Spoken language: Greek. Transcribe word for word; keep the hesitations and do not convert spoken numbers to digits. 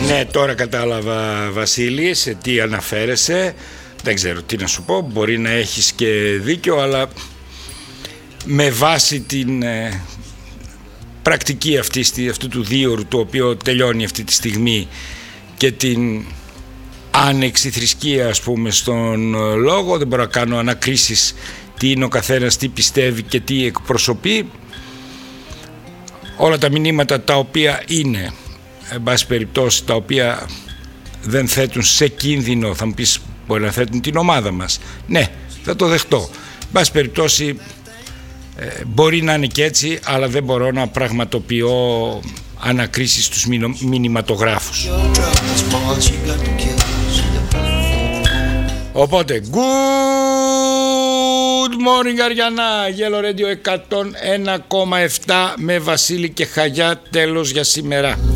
Ναι, τώρα κατάλαβα, Βασίλη, σε τι αναφέρεσαι. Δεν ξέρω τι να σου πω, μπορεί να έχεις και δίκιο, αλλά με βάση την ε, πρακτική αυτή, αυτού του δίωρου, το οποίο τελειώνει αυτή τη στιγμή, και την άνεξη θρησκεία, ας πούμε, στον λόγο, δεν μπορώ να κάνω ανακρίσεις τι είναι ο καθένας, τι πιστεύει και τι εκπροσωπεί. Όλα τα μηνύματα τα οποία είναι, εν πάση περιπτώσει, τα οποία δεν θέτουν σε κίνδυνο, θα μου πεις, μπορεί να θέτουν την ομάδα μας. Ναι, θα το δεχτώ. Εν πάση περιπτώσει, ε, μπορεί να είναι και έτσι, αλλά δεν μπορώ να πραγματοποιώ ανακρίσεις στους μηνυματογράφους. Οπότε, good morning Αριανά, Yellow Radio εκατόν ένα κόμμα επτά με Βασίλη και Χαγιά, τέλος για σήμερα.